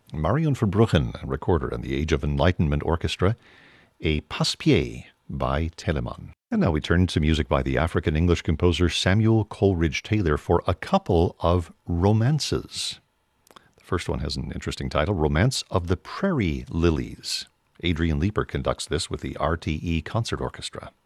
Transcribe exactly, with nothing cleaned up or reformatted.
Marion Verbruggen, recorder in the Age of Enlightenment Orchestra, a Passepied by Telemann. And now we turn to music by the African-English composer Samuel Coleridge Taylor for a couple of romances. The first one has an interesting title, Romance of the Prairie Lilies. Adrian Leeper conducts this with the R T E Concert Orchestra.